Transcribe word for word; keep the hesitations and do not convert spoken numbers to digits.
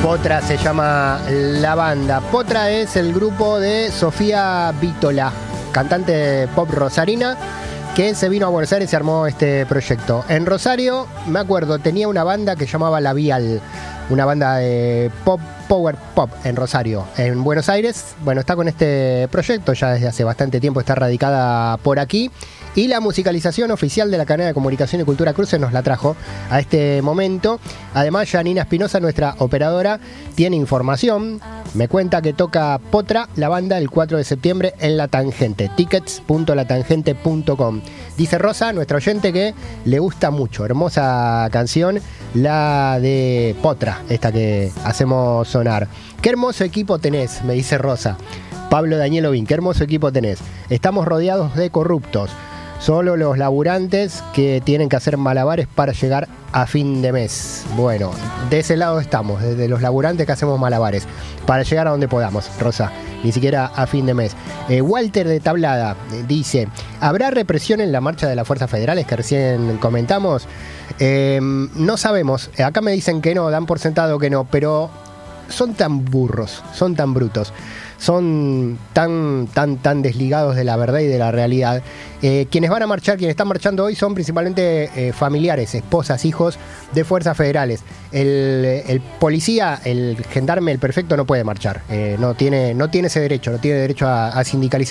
Potra se llama la banda. Potra es el grupo de Sofía Vítola, cantante pop rosarina, que se vino a Buenos Aires y armó este proyecto. En Rosario, me acuerdo, tenía una banda que llamaba La Vial, una banda de pop, power pop en Rosario. En Buenos Aires, bueno, está con este proyecto, ya desde hace bastante tiempo está radicada por aquí. Y la musicalización oficial de la cadena de comunicación y cultura Cruces nos la trajo a este momento. Además, Janina Espinosa, nuestra operadora, tiene información. Me cuenta que toca Potra, la banda, el cuatro de septiembre en La Tangente. tickets punto la tangente punto com. Dice Rosa, nuestra oyente, que le gusta mucho. Hermosa canción, la de Potra, esta que hacemos sonar. Qué hermoso equipo tenés, me dice Rosa. Pablo Daniel Ovín, qué hermoso equipo tenés. Estamos rodeados de corruptos. Solo los laburantes que tienen que hacer malabares para llegar a fin de mes. Bueno, de ese lado estamos, desde los laburantes que hacemos malabares para llegar a donde podamos, Rosa, ni siquiera a fin de mes. Eh, Walter de Tablada eh, dice, ¿habrá represión en la marcha de las fuerzas federales que recién comentamos? Eh, no sabemos, acá me dicen que no, dan por sentado que no, pero son tan burros, son tan brutos, son tan, tan, tan desligados de la verdad y de la realidad. Eh, quienes van a marchar, quienes están marchando hoy son principalmente eh, familiares, esposas, hijos de fuerzas federales. El, el policía, el gendarme, el prefecto no puede marchar, eh, no tiene, no tiene ese derecho, no tiene derecho a, a sindicalizar.